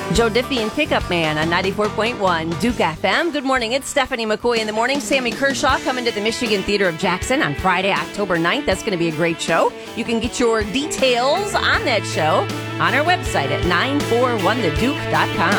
Joe Diffie and Pickup Man on 94.1 Duke FM. Good morning. It's Stephanie McCoy in the morning. Sammy Kershaw coming to the Michigan Theater of Jackson on Friday, October 9th. That's going to be a great show. You can get your details on that show on our website at 941theduke.com.